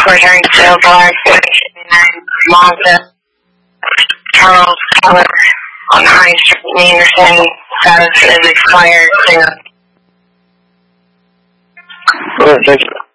Quartering Sale Bar, 79 Mazda, Charles Keller on High Street, Anderson, status is expired. All right, thank you.